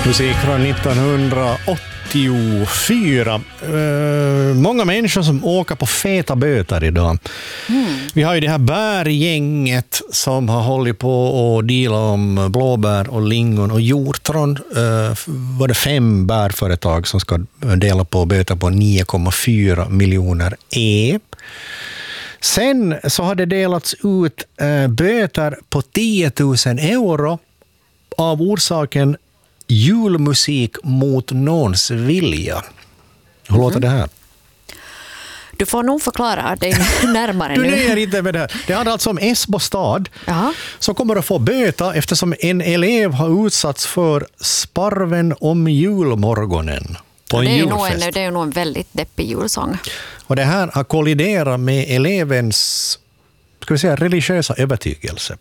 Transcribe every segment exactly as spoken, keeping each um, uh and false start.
Musik från nittonhundraåttiofyra. Uh, många människor som åker på feta böter idag. Mm. Vi har ju det här bärgänget som har hållit på och deala om blåbär och lingon och hjortron. Uh, var det fem bärföretag som ska dela på böter på nio komma fyra miljoner E. Sen så har det delats ut uh, böter på tio tusen euro av orsaken julmusik mot någons vilja. Hur låter det här? Du får nog förklara dig närmare du nu. Du är inte med det här. Det handlar alltså om Esbo stad Jaha. som kommer att få böta eftersom en elev har utsatts för sparven om julmorgonen på en det är julfest. Nog en, det är nog en väldigt deppig julsång. Och det här har kolliderat med elevens, ska vi säga, religiösa övertygelse.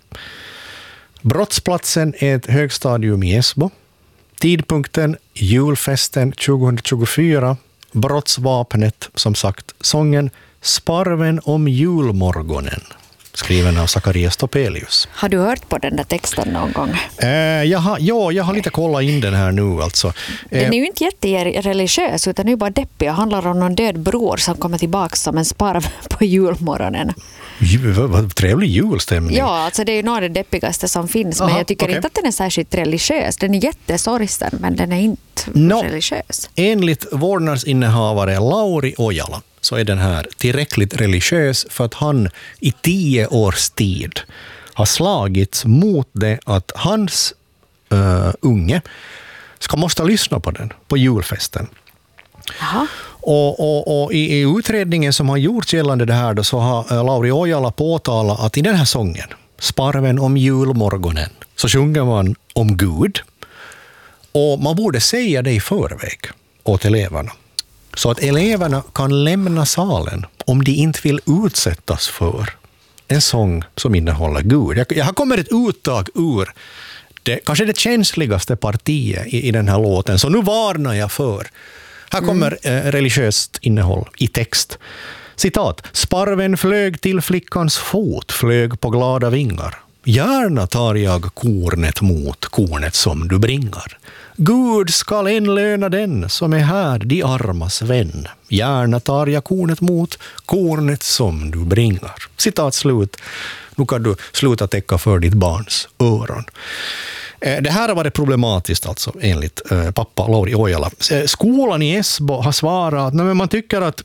Brottsplatsen är ett högstadium i Esbo. Tidpunkten julfesten tjugohundratjugofyra. Brottsvapnet, som sagt, sången Sparven om julmorgonen, skriven av Zacharias Topelius. Har du hört på den där texten någon gång? Eh, jag har, ja, jag har lite kollat in den här nu. Alltså. Eh, den är ju inte jättereligiös utan det är bara deppig och handlar om någon död bror som kommer tillbaka som en sparv på julmorgonen. Vad, vad trevlig julstämning. Ja, alltså det är ju nog det deppigaste som finns. Aha, men jag tycker okay. inte att den är särskilt religiös. Den är jättesorgsen, men den är inte no, religiös. Enligt vårdnadsinnehavare Lauri Ojala så är den här tillräckligt religiös för att han i tio års tid har slagits mot det att hans uh, unge ska måste lyssna på den på julfesten. Aha. Och, och, och i, i utredningen som har gjorts gällande det här då, så har uh, Lauri Ojala påtalat att i den här sången, Sparven om julmorgonen, så sjunger man om Gud. Och man borde säga det i förväg åt eleverna. Så att eleverna kan lämna salen om de inte vill utsättas för en sång som innehåller Gud. Jag, jag har kommit ett uttag ur det, kanske det känsligaste partiet i, i den här låten. Så nu varnar jag för. Här kommer mm. eh, religiöst innehåll i text. Citat. Sparven flög till flickans fot, flög på glada vingar. Gärna tar jag kornet mot kornet som du bringar. Gud skall enlöna den som är här, de armas vän. Gärna tar jag kornet mot kornet som du bringar. Citat slut. Nu kan du sluta täcka för ditt barns öron. Det här har varit problematiskt alltså, enligt pappa Lauri Ojala. Skolan i Esbo har svarat att nej, man tycker att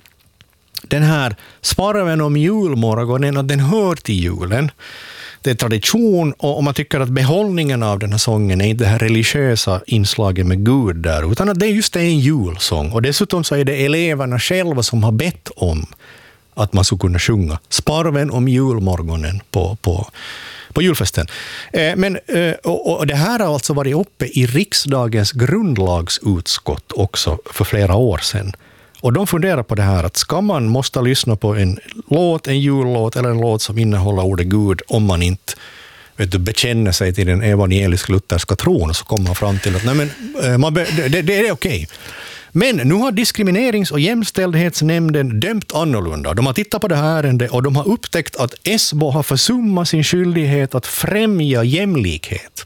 den här sparven om julmorgonen, att den hör till julen. Det är tradition och man tycker att behållningen av den här sången är inte det här religiösa inslaget med Gud där, utan att det är just det en julsång. Och dessutom så är det eleverna själva som har bett om att man skulle kunna sjunga Sparven om julmorgonen på, på, på julfesten. Eh, men, eh, och, och det här har alltså varit uppe i riksdagens grundlagsutskott också för flera år sedan. Och de funderar på det här att ska man måste lyssna på en låt, en jullåt eller en låt som innehåller ordet Gud om man inte vet du, bekänner sig till den evangelisk-lutherska tron, så kommer man fram till att nej, men, man be, det, det är okej. Men nu har diskriminerings- och jämställdhetsnämnden dömt annorlunda. De har tittat på det här ärendet och de har upptäckt att Esbo har försummat sin skyldighet att främja jämlikhet.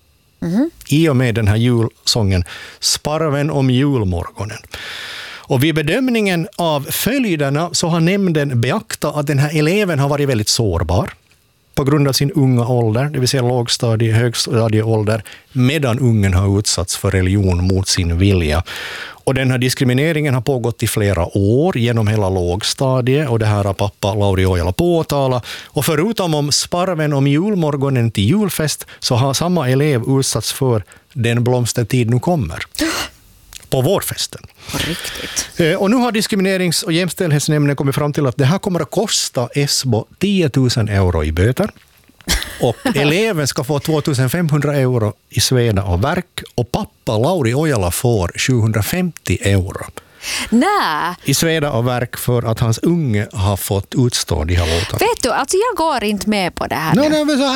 Mm. I och med den här julsången Sparven om julmorgonen. Och vid bedömningen av följderna så har nämnden beaktat att den här eleven har varit väldigt sårbar på grund av sin unga ålder, det vill säga lågstadie, högstadieålder, medan ungen har utsatts för religion mot sin vilja. Och den här diskrimineringen har pågått i flera år genom hela lågstadiet, och det här har pappa Lauri Ojala påtalat. Och förutom om sparven om julmorgonen till julfest så har samma elev utsatts för Den blomstertid nu kommer på vårfesten. Riktigt. Och nu har diskriminerings- och jämställdhetsnämnden kommit fram till att det här kommer att kosta Esbo tio tusen euro i böter. Och eleven ska få två tusen femhundra euro i sveda och verk. Och pappa Lauri Ojala får sjuhundrafemtio euro. Nej. I sveda och verk för att hans unge har fått utstå de här låtarna. Vet du, alltså jag går inte med på det här. Nej, nej, men så här